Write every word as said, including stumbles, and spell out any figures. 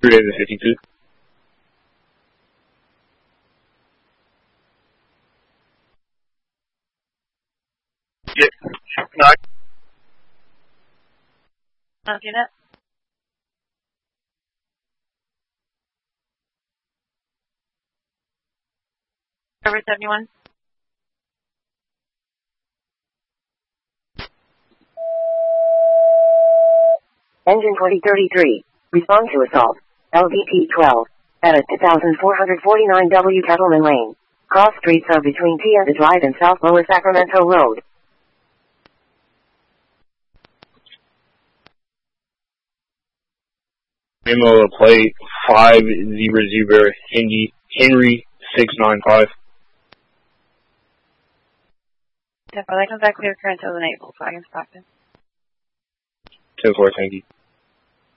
Two days and fifty-two. Yeah. No. Not unit. Over seventy-one. Engine twenty thirty-three. Respond to assault. L V P twelve. At two thousand four hundred forty-nine W Kettleman Lane. Cross streets are between Tienda Drive and South Lower Sacramento Road. Memo plate five zero zero Henry Henry six nine five. Definitely comes back clear current till the night, Volkswagen Stockton. Ten four, thank you.